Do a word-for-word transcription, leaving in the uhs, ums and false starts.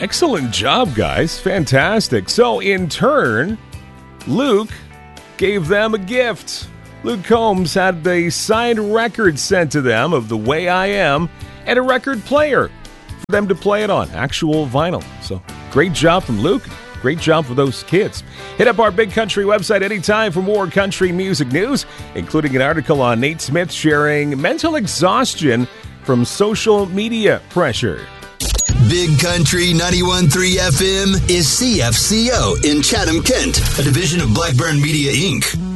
Excellent job, guys. Fantastic. So, in turn, Luke gave them a gift. Luke Combs had a signed record sent to them of The Way I Am and a record player for them to play it on, actual vinyl. So, great job from Luke. Great job for those kids. Hit up our Big Country website anytime for more country music news, including an article on Nate Smith sharing mental exhaustion from social media pressure. Big Country ninety-one point three F M is C F C O in Chatham, Kent, a division of Blackburn Media, Incorporated